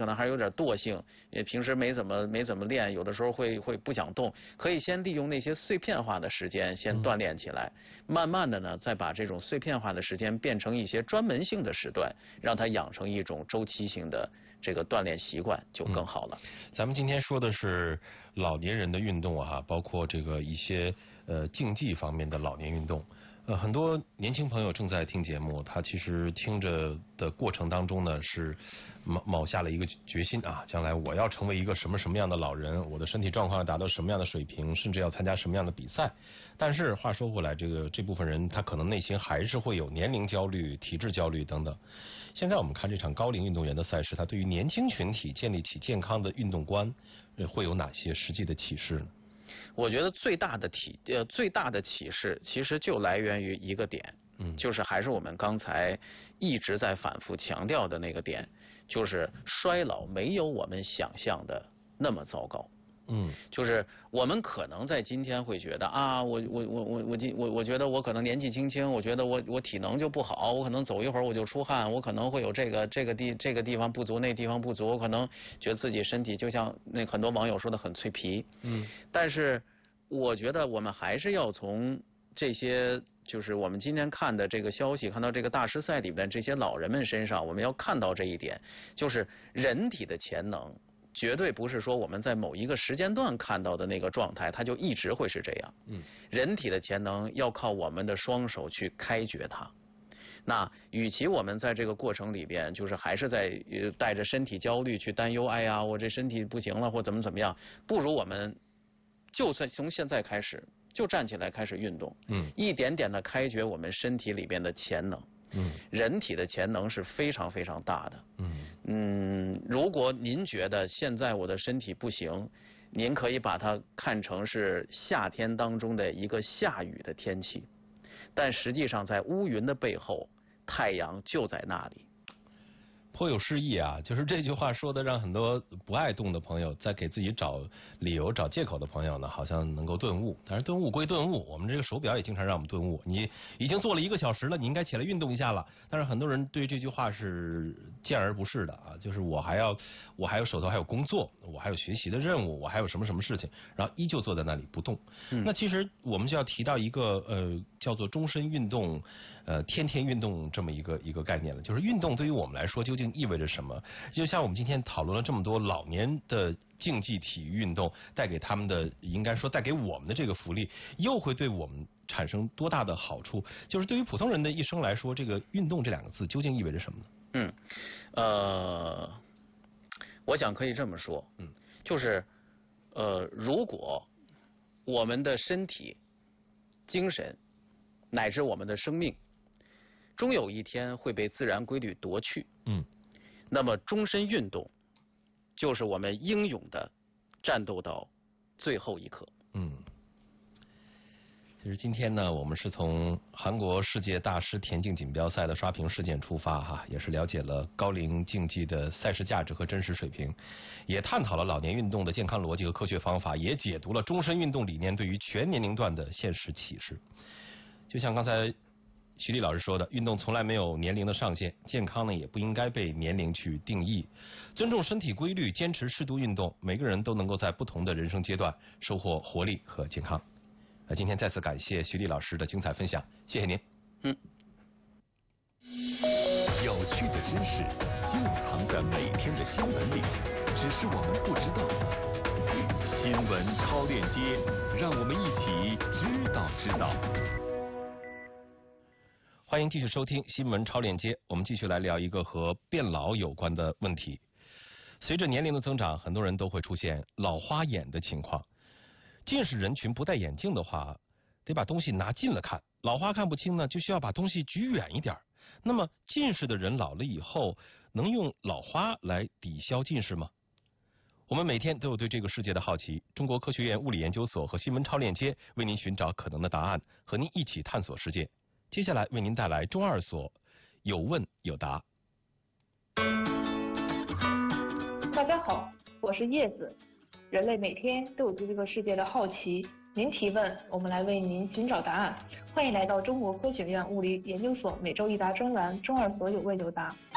能还有点惰性，也平时没怎么练，有的时候会不想动，可以先利用那些碎片化的时间先锻炼起来，慢慢的呢再把这种碎片化的时间变成一些专门性的时段，让它养成一种周期性的这个锻炼习惯就更好了。 咱们今天说的是老年人的运动啊，包括这个一些竞技方面的老年运动。很多年轻朋友正在听节目，他其实听着的过程当中呢，是卯下了一个决心啊，将来我要成为一个什么样的老人，我的身体状况要达到什么样的水平，甚至要参加什么样的比赛。但是话说回来，这部分人他可能内心还是会有年龄焦虑、体质焦虑等等。现在我们看这场高龄运动员的赛事，他对于年轻群体建立起健康的运动观，会有哪些实际的启示呢？ 我觉得最大的启示其实就来源于一个点，就是还是我们刚才一直在反复强调的那个点，就是衰老没有我们想象的那么糟糕。就是我们可能在今天会觉得啊，我觉得我可能年纪轻轻，我觉得我体能就不好，我可能走一会儿我就出汗，我可能会有这个地方不足，那地方不足，我可能觉得自己身体就像那很多网友说的很脆皮。但是我觉得我们还是要从这些就是我们今天看的这个消息，看到这个大师赛里边这些老人们身上，我们要看到这一点，就是人体的潜能绝对不是说我们在某一个时间段看到的那个状态，它就一直会是这样。人体的潜能要靠我们的双手去开掘它。那与其我们在这个过程里边，就是还是在带着身体焦虑去担忧，哎呀，我这身体不行了，或怎么样，不如我们就算从现在开始就站起来开始运动，一点点的开掘我们身体里边的潜能。人体的潜能是非常非常大的。如果您觉得现在我的身体不行，您可以把它看成是夏天当中的一个下雨的天气，但实际上在乌云的背后，太阳就在那里。 颇有诗意啊，就是这句话说的让很多不爱动的朋友，在给自己找理由、找借口的朋友呢，好像能够顿悟。但是顿悟归顿悟，我们这个手表也经常让我们顿悟。你已经做了1个小时了，你应该起来运动一下了。但是很多人对这句话是见而不视的啊，就是我还有手头还有工作，我还有学习的任务，我还有什么事情，然后依旧坐在那里不动。那其实我们就要提到一个叫做终身运动，天天运动这么一个概念了。就是运动对于我们来说究竟意味着什么？就像我们今天讨论了这么多老年的竞技体育运动带给他们的，应该说带给我们的这个福利，又会对我们产生多大的好处？就是对于普通人的一生来说，这个运动这2个字究竟意味着什么呢？我想可以这么说，就是如果我们的身体、精神乃至我们的生命，终有一天会被自然规律夺去，那么终身运动就是我们英勇的战斗到最后一刻。 其实今天呢，我们是从韩国世界大师田径锦标赛的刷屏事件出发哈，也是了解了高龄竞技的赛事价值和真实水平，也探讨了老年运动的健康逻辑和科学方法，也解读了终身运动理念对于全年龄段的现实启示。就像刚才徐丽老师说的，运动从来没有年龄的上限，健康呢也不应该被年龄去定义。尊重身体规律，坚持适度运动，每个人都能够在不同的人生阶段收获活力和健康。今天再次感谢徐丽老师的精彩分享，谢谢您。 有趣的知识就藏在每天的新闻里，只是我们不知道。新闻超链接，让我们一起知道。 欢迎继续收听新闻超链接，我们继续来聊一个和变老有关的问题。随着年龄的增长，很多人都会出现老花眼的情况。近视人群不戴眼镜的话，得把东西拿近了看，老花看不清呢，就需要把东西举远一点。那么近视的人老了以后，能用老花来抵消近视吗？我们每天都有对这个世界的好奇，中国科学院物理研究所和新闻超链接为您寻找可能的答案，和您一起探索世界。接下来为您带来中二所有问有答。 大家好，我是叶子。人类每天都有对这个世界的好奇，您提问，我们来为您寻找答案。欢迎来到中国科学院物理研究所每周一答专栏中二所有问有答。